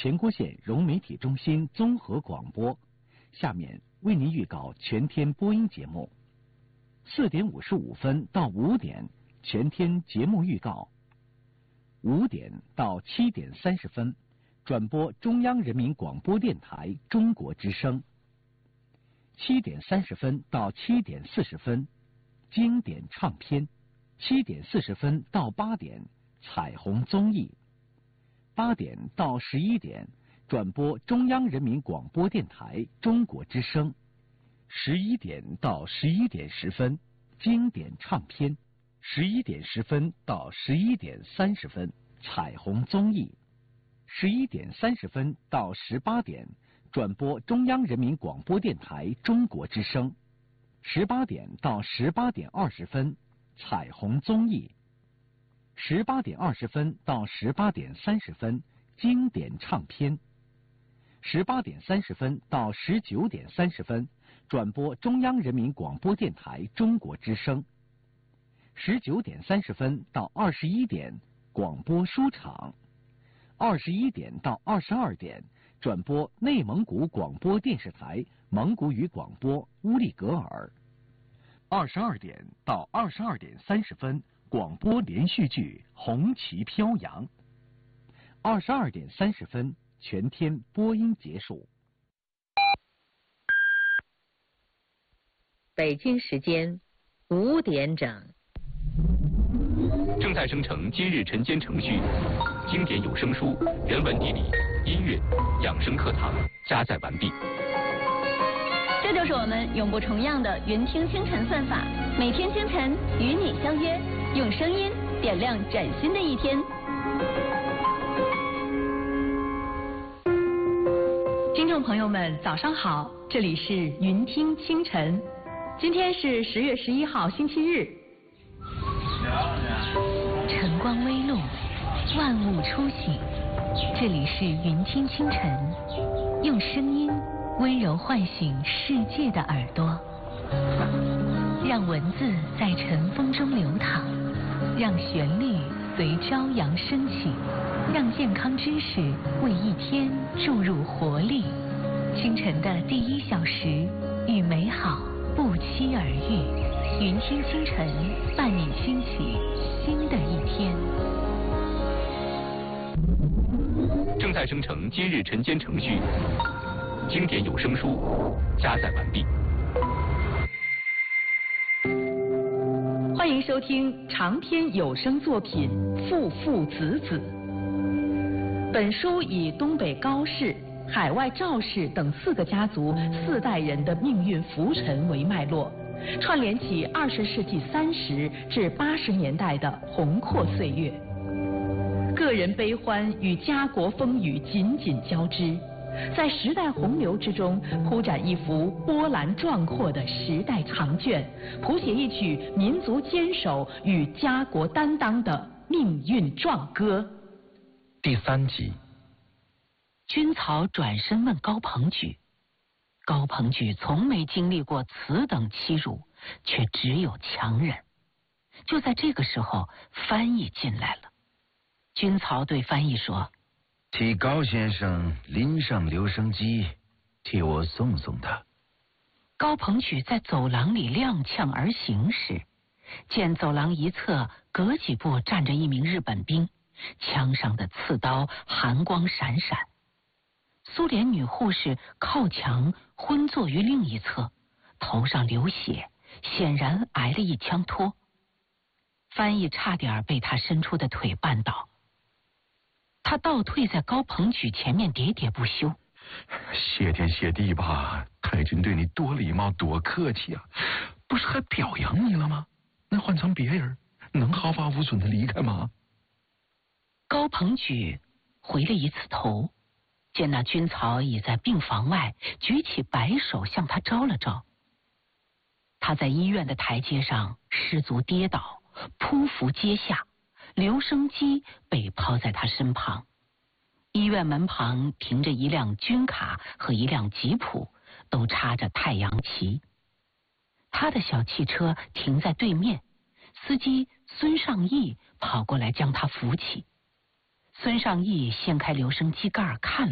前郭县融媒体中心综合广播，下面为您预告全天播音节目。4点55分到5点全天节目预告。5点到7点30分转播中央人民广播电台中国之声。7点30分到7点40分经典唱片。7点40分到8点彩虹综艺。8点到11点转播中央人民广播电台中国之声。11点到11点10分经典唱片。11点10分到11点30分彩虹综艺。11点30分到18点转播中央人民广播电台中国之声。18点到18点20分彩虹综艺。18点20分到18点30分经典唱片。18点30分到19点30分转播中央人民广播电台中国之声。19点30分到21点广播书场。21点到22点转播内蒙古广播电视台蒙古语广播乌力格尔。22点到22点30分广播连续剧《红旗飘扬》。22点30分全天播音结束。 北京时间5点整。 正在生成今日晨间程序，经典有声书、人文地理、音乐、养生课堂加载完毕。 这就是我们永不重样的云听清晨算法，每天清晨与你相约，用声音点亮崭新的一天。 听众朋友们，早上好，这里是云听清晨，今天是10月11号，星期日。 晨光微露，万物初醒，这里是云听清晨，用声音温柔唤醒世界的耳朵，让文字在晨风中流淌，让旋律随朝阳升起，让健康知识为一天注入活力。清晨的第1小时，与美好不期而遇。云听清晨，伴你兴起新的一天。 正在生成今日晨间程序，经典有声书加载完毕。 欢迎收听长篇有声作品《父父子子》。本书以东北高氏、海外赵氏等4个家族4代人的命运浮沉为脉络，串联起20世纪30至80年代的宏阔岁月，个人悲欢与家国风雨紧紧交织，在时代洪流之中铺展一幅波澜壮阔的时代长卷，谱写一曲民族坚守与家国担当的命运壮歌。 第3集。 军曹转身问高鹏举，高鹏举从没经历过此等欺辱，却只有强忍。就在这个时候，翻译进来了。军曹对翻译说： 替高先生拎上留声机，替我送送他。 高鹏举在走廊里踉跄而行时，见走廊一侧隔几步站着一名日本兵，枪上的刺刀寒光闪闪。苏联女护士靠墙昏坐于另一侧，头上流血，显然挨了一枪托。翻译差点被他伸出的腿绊倒，他倒退在高鹏举前面喋喋不休： 谢天谢地吧，太君对你多礼貌多客气啊，不是还表扬你了吗？那换成别人能毫发无损的离开吗？ 高鹏举回了一次头，见那军曹已在病房外举起白手向他招了招。他在医院的台阶上失足跌倒，匍匐阶下，留声机被抛在他身旁。医院门旁停着一辆军卡和一辆吉普，都插着太阳旗。他的小汽车停在对面，司机孙尚义跑过来将他扶起。孙尚义掀开留声机盖看了